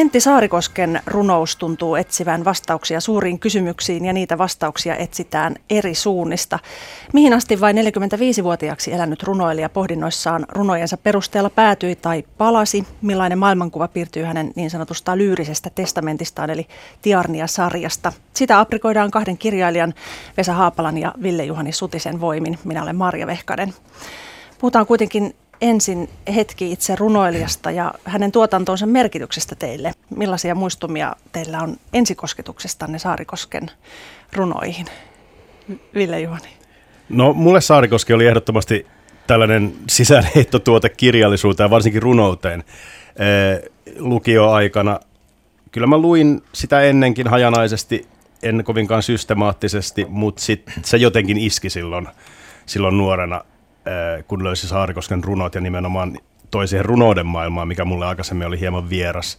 Pentti Saarikosken runous tuntuu etsivän vastauksia suuriin kysymyksiin ja niitä vastauksia etsitään eri suunnista. Mihin asti vain 45-vuotiaaksi elänyt runoilija pohdinnoissaan runojensa perusteella päätyi tai palasi? Millainen maailmankuva piirtyy hänen niin sanotusta lyyrisestä testamentistaan eli Tiarnia-sarjasta? Sitä aprikoidaan kahden kirjailijan Vesa Haapalan ja Ville-Juhani Sutisen voimin. Minä olen Marja Vehkanen. Puhutaan kuitenkin ensin hetki itse runoilijasta ja hänen tuotantonsa merkityksestä teille. Millaisia muistumia teillä on ensikosketuksestanne Saarikosken runoihin? Ville-Juhani. No mulle Saarikoski oli ehdottomasti tällainen sisäänheittotuote kirjallisuuteen ja varsinkin runouteen lukioaikana. Kyllä mä luin sitä ennenkin hajanaisesti, en kovinkaan systemaattisesti, mutta se jotenkin iski silloin nuorena, kun löysi Saarikosken runot ja nimenomaan toi siihen runouden maailmaan, mikä mulle aikaisemmin oli hieman vieras.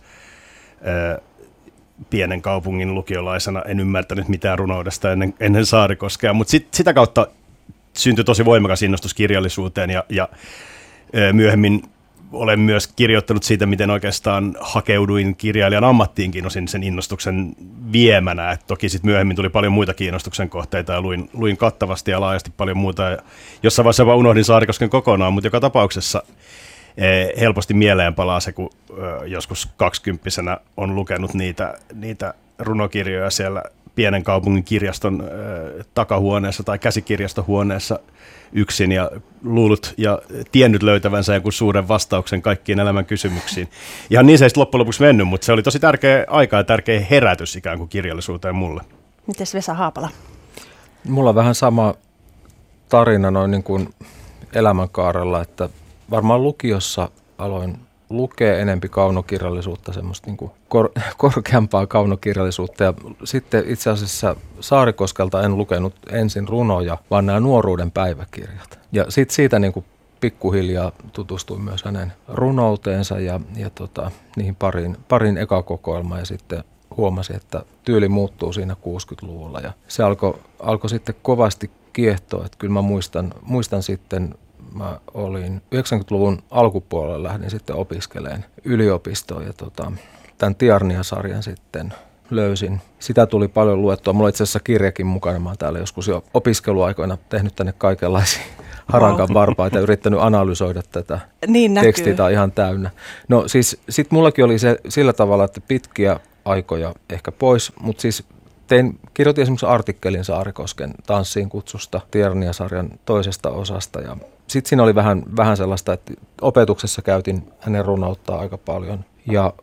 Pienen kaupungin lukiolaisena en ymmärtänyt mitään runoudesta ennen Saarikoskea, mutta sitä kautta syntyi tosi voimakas innostus kirjallisuuteen ja myöhemmin olen myös kirjoittanut siitä, miten oikeastaan hakeuduin kirjailijan ammattiinkin osin sen innostuksen viemänä. Et toki sitten myöhemmin tuli paljon muita kiinnostuksen kohteita ja luin kattavasti ja laajasti paljon muuta. Ja jossain vaiheessa vaan unohdin Saarikosken kokonaan, mutta joka tapauksessa helposti mieleen palaa se, kun joskus 20-vuotiaana on lukenut niitä runokirjoja siellä pienen kaupungin kirjaston takahuoneessa tai käsikirjastohuoneessa yksin ja luullut ja tiennyt löytävänsä jonkun suuren vastauksen kaikkiin elämän kysymyksiin. Ihan niin se ei loppujen lopuksi mennyt, mutta se oli tosi tärkeä aika ja tärkeä herätys ikään kuin kirjallisuuteen mulle. Mites Vesa Haapala? Mulla on vähän sama tarina noin niin kuin elämänkaarella, että varmaan lukiossa aloin lukea enempi kaunokirjallisuutta, semmoista niin kuin korkeampaa kaunokirjallisuutta. Ja sitten itse asiassa Saarikoskelta en lukenut ensin runoja, vaan nämä nuoruuden päiväkirjat. Ja sitten siitä niin kuin pikkuhiljaa tutustuin myös hänen runouteensa ja niihin parin ekakokoelmaan ja sitten huomasin, että tyyli muuttuu siinä 60-luvulla. Ja se alkoi sitten kovasti kiehtoa, että kyllä mä muistan sitten, mä olin 90-luvun alkupuolella lähdin sitten opiskelemaan yliopistoon ja tämän Tiarnia-sarjan sitten löysin. Sitä tuli paljon luettua. Mulla on itse asiassa kirjakin mukana. Mä oon täällä joskus jo opiskeluaikoina tehnyt tänne kaikenlaisia harankan varpaita ja yrittänyt analysoida tätä niin tekstiä. Tää on ihan täynnä. No siis sit mullakin oli se sillä tavalla, että pitkiä aikoja ehkä pois, mutta siis kirjoitin esimerkiksi artikkelin Saarikosken tanssiin kutsusta Tiarnia-sarjan toisesta osasta ja sitten siinä oli vähän sellaista, että opetuksessa käytin hänen runouttaa aika paljon. Ja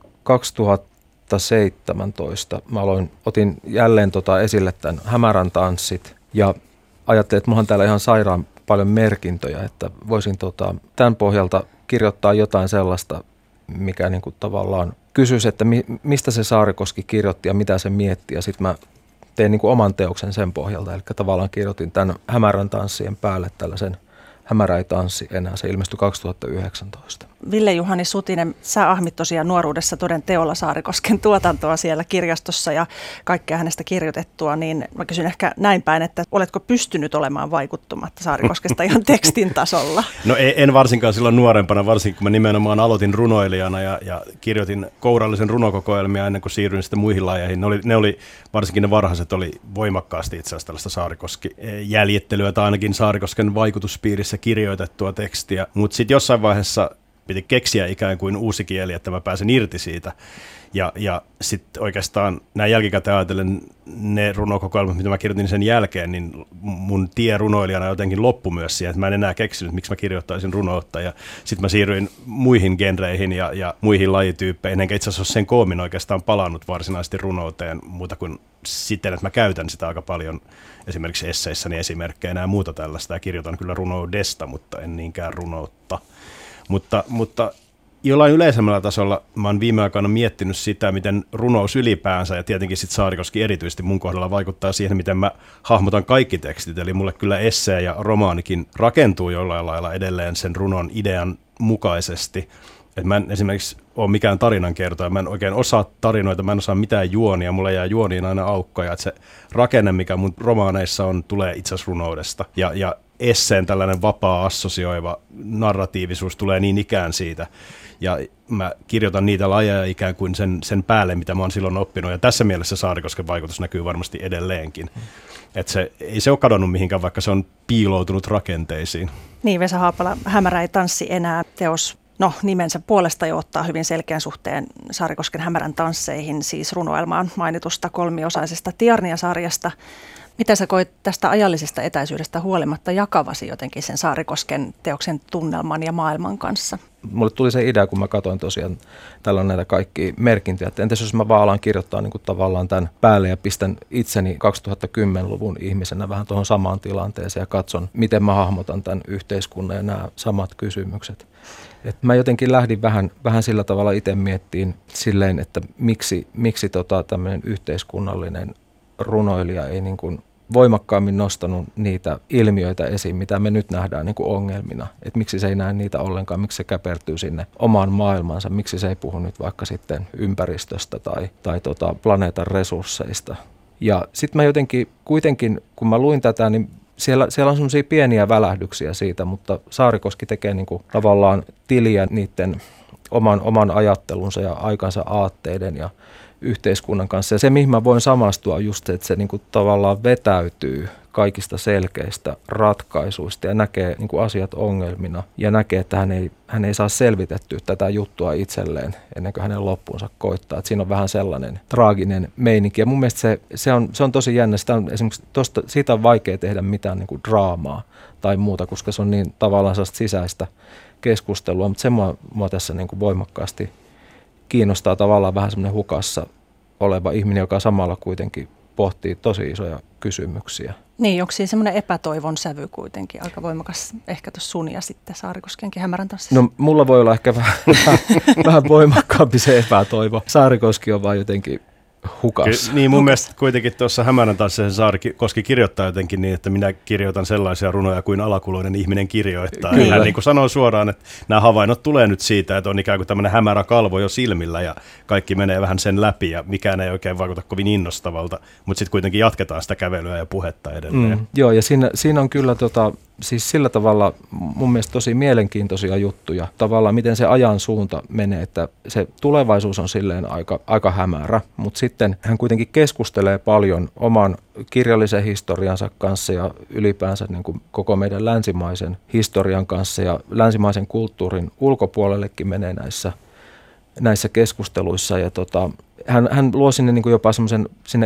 2017 mä otin jälleen esille tämän Hämärän tanssit ja ajattelin, että mulla on täällä ihan sairaan paljon merkintöjä, että voisin tämän pohjalta kirjoittaa jotain sellaista, mikä niin kuin tavallaan kysyisi, että mistä se Saarikoski kirjoitti ja mitä se mietti ja sitten mä tein niin kuin oman teoksen sen pohjalta, eli tavallaan kirjoitin tämän Hämärän tanssien päälle tällaisen Hämärä ei tanssi enää. Se ilmestyi 2019. Ville-Juhani Sutinen, sä ahmit tosiaan nuoruudessa toden teolla Saarikosken tuotantoa siellä kirjastossa ja kaikkea hänestä kirjoitettua, niin mä kysyn ehkä näin päin, että oletko pystynyt olemaan vaikuttumatta Saarikoskesta ihan tekstin tasolla? No en varsinkaan silloin nuorempana, varsinkin kun mä nimenomaan aloitin runoilijana ja kirjoitin kourallisen runokokoelmia ennen kuin siirryin sitten muihin lajeihin. Ne oli varsinkin ne varhaiset oli voimakkaasti itse asiassa tällaista Saarikoski-jäljittelyä tai ainakin Saarikosken vaikutuspiirissä kirjoitettua tekstiä, mutta sitten jossain vaiheessa piti keksiä ikään kuin uusi kieli, että mä pääsen irti siitä. Ja sitten oikeastaan näin jälkikäteen ajatellen ne runokokoelmat, mitä mä kirjoitin sen jälkeen, niin mun tie runoilijana jotenkin loppui myös siihen, että mä en enää keksinyt, miksi mä kirjoittaisin runoutta. Ja sitten mä siirryin muihin genreihin ja muihin lajityyppeihin, enkä itse asiassa ole sen koommin oikeastaan palannut varsinaisesti runouteen muuta kuin siten, että mä käytän sitä aika paljon esimerkiksi esseissäni esimerkkeinä ja muuta tällaista. Ja kirjoitan kyllä runoudesta, mutta en niinkään runoutta. Mutta jollain yleisemmällä tasolla mä oon viime aikoina miettinyt sitä, miten runous ylipäänsä ja tietenkin sitten Saarikoski erityisesti mun kohdalla vaikuttaa siihen, miten mä hahmotan kaikki tekstit. Eli mulle kyllä essee ja romaanikin rakentuu jollain lailla edelleen sen runon idean mukaisesti. Että mä en esimerkiksi ole mikään tarinankertoja, mä en oikein osaa tarinoita, mä en osaa mitään juonia, mulla jää juoniin aina aukkoja, että se rakenne, mikä mun romaaneissa on, tulee itse asiassa runoudesta. Ja esseen tällainen vapaa assosioiva narratiivisuus tulee niin ikään siitä. Ja mä kirjoitan niitä lajeja ikään kuin sen päälle, mitä mä oon silloin oppinut. Ja tässä mielessä Saarikosken vaikutus näkyy varmasti edelleenkin. Että ei se ole kadonnut mihinkään, vaikka se on piiloutunut rakenteisiin. Niin, Vesa Haapala, Hämärä ei tanssi enää teos. No, nimensä puolesta jo ottaa hyvin selkeän suhteen Saarikosken Hämärän tansseihin, siis runoelmaan mainitusta kolmiosaisesta Tiarnia-sarjasta. Mitä sä koit tästä ajallisesta etäisyydestä huolimatta jakavasi jotenkin sen Saarikosken teoksen tunnelman ja maailman kanssa? Mulle tuli se idea, kun mä katsoin tosiaan tällä näitä kaikkia merkintöjä, että entäs jos mä vaan alan kirjoittaa niin kuin tavallaan tämän päälle ja pistän itseni 2010-luvun ihmisenä vähän tuohon samaan tilanteeseen ja katson, miten mä hahmotan tämän yhteiskunnan ja nämä samat kysymykset. Et mä jotenkin lähdin vähän sillä tavalla itse miettiin silleen, että miksi tämmöinen yhteiskunnallinen runoilija ei niin kuin voimakkaammin nostanut niitä ilmiöitä esiin, mitä me nyt nähdään niin kuin ongelmina. Että miksi se ei näe niitä ollenkaan, miksi se käpertyy sinne omaan maailmansa, miksi se ei puhu nyt vaikka sitten ympäristöstä tai planeetan resursseista. Ja sitten mä jotenkin kuitenkin, kun mä luin tätä, niin siellä on semmoisia pieniä välähdyksiä siitä, mutta Saarikoski tekee niin kuin tavallaan tiliä niiden oman ajattelunsa ja aikansa aatteiden ja yhteiskunnan kanssa. Ja se, mihin mä voin samastua, on just se, että se niin kuin tavallaan vetäytyy kaikista selkeistä ratkaisuista ja näkee niin kuin asiat ongelmina ja näkee, että hän ei saa selvitettyä tätä juttua itselleen ennen kuin hänen loppuunsa koittaa. Että siinä on vähän sellainen traaginen meininki. Ja mun mielestä se on tosi jännä. Esimerkiksi siitä on vaikea tehdä mitään niin kuin draamaa tai muuta, koska se on niin tavallaan sellaista sisäistä keskustelua. Mutta se mua tässä niin kuin voimakkaasti kiinnostaa tavallaan vähän semmoinen hukassa oleva ihminen, joka samalla kuitenkin pohtii tosi isoja kysymyksiä. Niin, onko siinä semmoinen epätoivon sävy kuitenkin aika voimakas ehkä tuossa sun ja sitten Saarikoskenkin Hämärän tanssissa? No mulla voi olla ehkä vähän voimakkaampi se epätoivo. Saarikoski on vaan jotenkin hukassa. Niin mun mielestä kuitenkin tuossa Hämärän tanssissa Saarikoski kirjoittaa jotenkin niin, että minä kirjoitan sellaisia runoja kuin alakuloinen ihminen kirjoittaa. Kyllä. Hän niin kuin sanoo suoraan, että nämä havainnot tulee nyt siitä, että on ikään kuin tämmöinen hämärä kalvo jo silmillä ja kaikki menee vähän sen läpi ja mikään ei oikein vaikuta kovin innostavalta, mutta sitten kuitenkin jatketaan sitä kävelyä ja puhetta edelleen. Joo, ja siinä on kyllä siis sillä tavalla mun mielestä tosi mielenkiintoisia juttuja. Tavallaan miten se ajan suunta menee, että se tulevaisuus on silleen aika hämärä, mutta sitten hän kuitenkin keskustelee paljon oman kirjallisen historiansa kanssa ja ylipäänsä niin kuin koko meidän länsimaisen historian kanssa ja länsimaisen kulttuurin ulkopuolellekin menee näissä keskusteluissa ja hän luo sinne niin kuin jopa semmoisen sinne